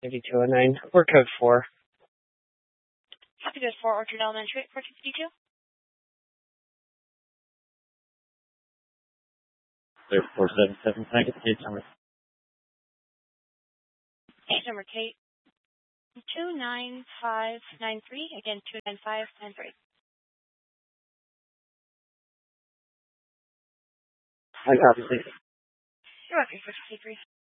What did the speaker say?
3209. We're code 4. Copy code 4, Orchard Elementary, 4252. 477, can I get the case number? Case number Kate 29593. Again, 29593. I copy, please. You're welcome, 453.